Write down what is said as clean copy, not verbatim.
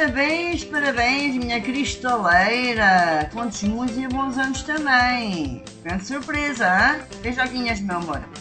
Parabéns, parabéns, minha cristaleira. Quantos muitos e bons anos também. Grande surpresa, hein? Beijoquinhas, meu amor.